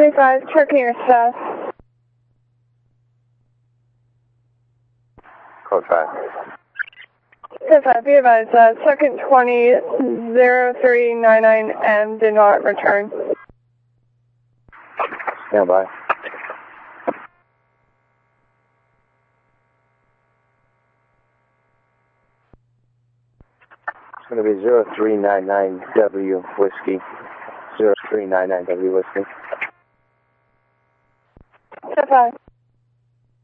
25, checking your status. Code 5. Code 5, be advised, second 20-0399M did not return. Stand by. It's going to be 0399W Whiskey. 0399W Whiskey. Code 5.